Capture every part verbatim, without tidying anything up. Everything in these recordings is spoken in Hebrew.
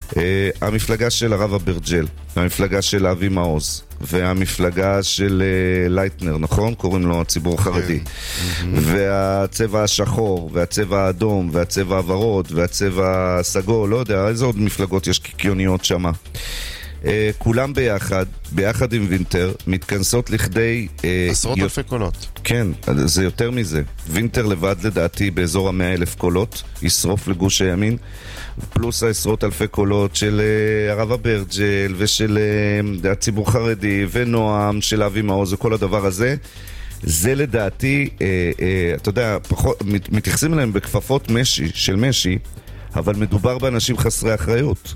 אה, המפלגה של הרב אברג'ל, המפלגה של אבי מעוז, והמפלגה של אה, לייטנר, נכון? קוראים לו הציבור החרדי. והצבע השחור, והצבע האדום, והצבע הוורוד, והצבע הסגול, לא יודע, איזה עוד מפלגות יש קיקיוניות שמה. Uh, כולם ביחד, ביחד עם וינטר, מתכנסות לכדי... Uh, עשרות י... אלפי קולות. כן, זה יותר מזה. וינטר לבד לדעתי באזור המאה אלף קולות, ישרוף לגוש הימין, פלוס העשרות אלפי קולות של uh, הרב אברג'ל ושל uh, הציבור חרדי ונועם של אבי מעוז וכל הדבר הזה. זה לדעתי, uh, uh, אתה יודע, פחות, מת, מתייחסים אליהם בכפפות משי, של משי, אבל מדובר באנשים חסרי אחריות.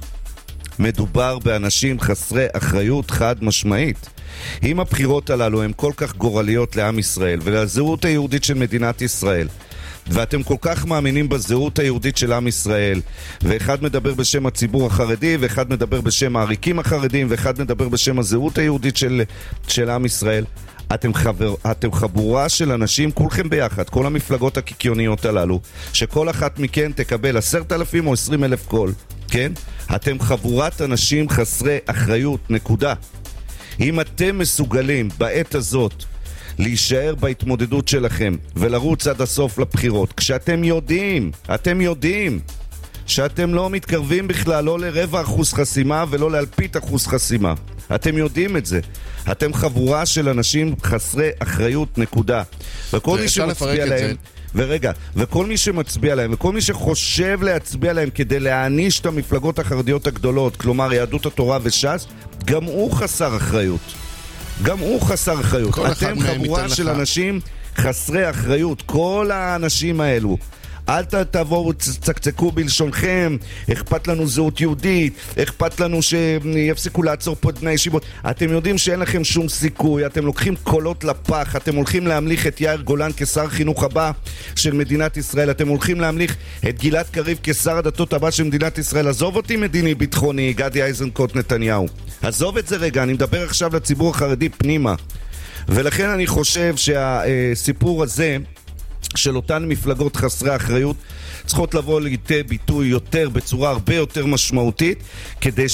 מדובר באנשים חסרי אחריות חד משמעית. אם הבחירות הללו הן כל כך גורליות לעם ישראל ולזהות היהודית של מדינת ישראל, ואתם כל כך מאמינים בזהות היהודית של עם ישראל, ואחד מדבר בשם הציבור החרדי, ואחד מדבר בשם העריקים החרדים, ואחד מדבר בשם הזהות היהודית של, של עם ישראל, אתם, חבר, אתם חבורה של אנשים, כולכם ביחד, כל המפלגות הקיקיוניות הללו, שכל אחת מכן תקבל עשרת אלפים או עשרים אלף קול, כן? אתם חבורת אנשים חסרי אחריות, נקודה. אם אתם מסוגלים בעת הזאת להישאר בהתמודדות שלכם ולרוץ עד הסוף לבחירות, כשאתם יודעים, אתם יודעים שאתם לא מתקרבים בכלל לא לרבע אחוז חסימה ולא לאלפית אחוז חסימה, אתם יודעים את זה. אתם חבורה של אנשים חסרי אחריות, נקודה. וכל מי שמצביע להם, ורגע, וכל מי שמצביע להם, וכל מי שחושב להצביע להם כדי להעניש את המפלגות החרדיות הגדולות, כלומר יהדות התורה וש"ס, גם הוא חסר אחריות. גם הוא חסר אחריות. אתם חבורה של אנשים חסרי אחריות. כל האנשים האלו, אל תבואו, צקצקו בלשונכם, אכפת לנו זהות יהודית, אכפת לנו שיפסיקו לעצור פה את בני הישיבות. אתם יודעים שאין לכם שום סיכוי, אתם לוקחים קולות לפח, אתם הולכים להמליך את יאיר גולן כשר חינוך הבא של מדינת ישראל, אתם הולכים להמליך את גלעד קריב כשר הדתות הבא של מדינת ישראל. עזוב אותי מדיני ביטחוני, גדי איזנקוט נתניהו, עזוב את זה רגע, אני מדבר עכשיו לציבור החרדי פנימה. ולכן אני חושב שהסיפור הזה של אותן מפלגות חסרי אחריות צריכות לבוא לידי ביטוי יותר, בצורה הרבה יותר משמעותית, כדי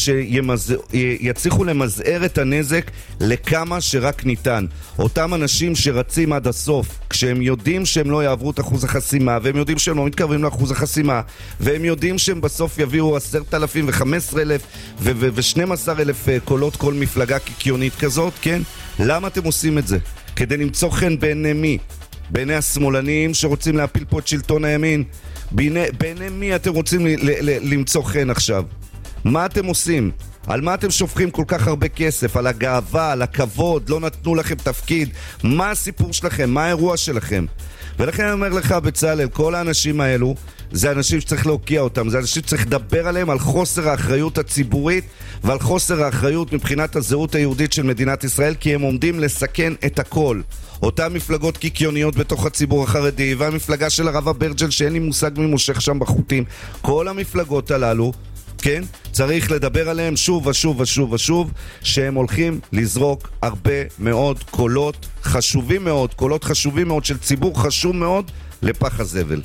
שיצליחו למזער את הנזק לכמה שרק ניתן. אותם אנשים שרצים עד הסוף, כשהם יודעים שהם לא יעברו את אחוז החסימה, והם יודעים שהם לא מתקרבים לאחוז החסימה, והם יודעים שהם בסוף יביאו עשרת אלפים וחמש עשרה אלף ושנים עשר אלף קולות כל מפלגה קיקיונית כזאת, כן? למה אתם עושים את זה? כדי למצוא חן בעיני מי? בעיני השמאלנים שרוצים להפיל פה את שלטון הימין? בעיני, בעיני מי אתם רוצים ל, ל, ל, למצוא חן עכשיו? מה אתם עושים? על מה אתם שופכים כל כך הרבה כסף? על הגאווה, על הכבוד, לא נתנו לכם תפקיד. מה הסיפור שלכם? מה האירוע שלכם? ולכן אני אומר לך בצלאל, כל האנשים האלו זה אנשים שצריך להוקיע אותם, זה אנשים שצריך לדבר עליהם על חוסר האחריות הציבורית ועל חוסר האחריות מבחינת הזהות היהודית של מדינת ישראל, כי הם עומדים לסכן את הכל. אותם מפלגות קיקיוניות בתוך הציבור החרדי, והמפלגה של הרב אברג'ל שאין לי מושג מי מושך שם בחוטים, כל המפלגות הללו, כן, צריך לדבר עליהם שוב ושוב ושוב ושוב, שהם הולכים לזרוק הרבה מאוד קולות חשובים מאוד, קולות חשובים מאוד של ציבור חשוב מאוד לפח הזבל.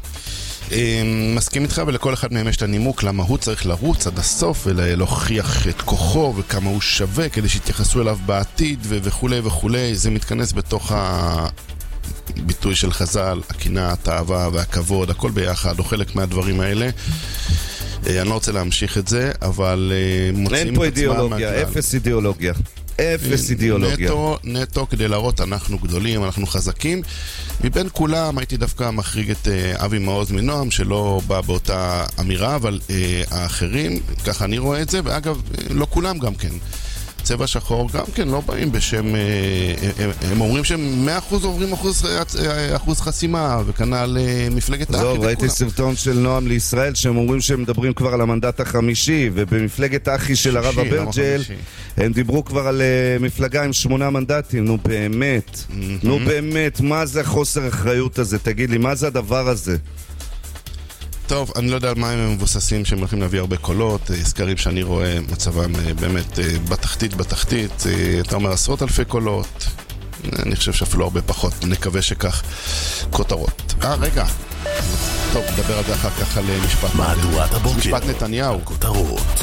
מסכים איתך, ולכל אחד מהם יש את הנימוק למה הוא צריך לרוץ עד הסוף ולהוכיח את כוחו וכמה הוא שווה כדי שיתייחסו אליו בעתיד וכו' וכו'. זה מתכנס בתוך הביטוי של חז"ל, הקנאה, האהבה והכבוד, הכל ביחד, או חלק מהדברים האלה. אני לא רוצה להמשיך את זה, אבל אין פה אידיאולוגיה, אפס אידיאולוגיה. אפס אידיאולוגיה. נטו, נטו כדי להראות אנחנו גדולים, אנחנו חזקים. מבין כולם הייתי דווקא מחריג את אה, אבי מעוז מנועם, שלא בא באותה אמירה, אבל אה, האחרים, ככה אני רואה את זה, ואגב, לא כולם גם כן. צבע שחור גם כן לא באים בשם, הם, הם אומרים שהם מאה אחוז עוברים אחוז, אחוז חסימה, וכנ"ל מפלגת האחי. זו, ראיתי סרטון של נועם לישראל שהם אומרים שהם מדברים כבר על המנדט החמישי, ובמפלגת האחי של הרב אברג'ל הם דיברו כבר על מפלגה עם שמונה מנדטים. נו באמת, נו באמת, מה זה חוסר אחריות הזה? תגיד לי, מה זה הדבר הזה? טוב, אני לא יודע על מה הם מבוססים שהם הולכים להביא הרבה קולות, סקרים שאני רואה מצבם באמת בתחתית בתחתית, אתה אומר עשרות אלפי קולות, אני חושב שאפילו הרבה פחות, נקווה שכך. כותרות. אה, רגע. טוב, נדבר על זה אחר כך על משפט. מהדורת הבוקר. משפט נתניהו. כותרות.